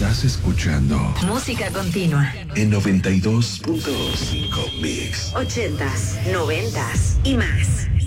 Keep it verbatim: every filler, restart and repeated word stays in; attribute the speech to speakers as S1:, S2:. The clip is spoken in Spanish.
S1: Estás escuchando
S2: Música Continua
S1: en noventa y dos punto cinco Mix.
S2: Ochentas, noventas y más.